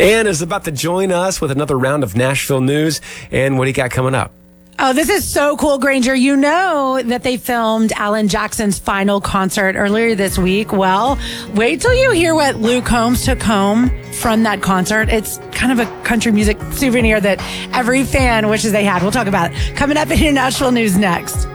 Ann is about to join us with another round of Nashville news. And what do you got coming up? Oh, this is so cool, Granger. You know that they filmed Alan Jackson's final concert earlier this week. Well, wait till you hear what Luke Combs took home from that concert. It's kind of a country music souvenir that every fan wishes they had. We'll talk about it coming up in your Nashville news next.